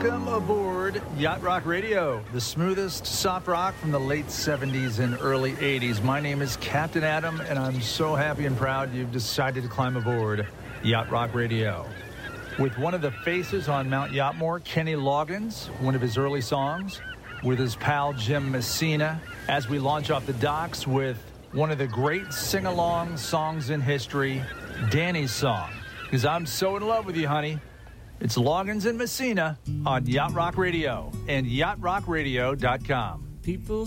Welcome aboard Yacht Rock Radio, the smoothest soft rock from the late 70s and early 80s. My name is Captain Adam, and I'm so happy and proud you've decided to climb aboard Yacht Rock Radio. With one of the faces on Mount Yachtmore, Kenny Loggins, one of his early songs, with his pal Jim Messina, as we launch off the docks with one of the great sing-along songs in history, Danny's Song. Because I'm so in love with you, honey. It's Loggins and Messina on Yacht Rock Radio and yachtrockradio.com. People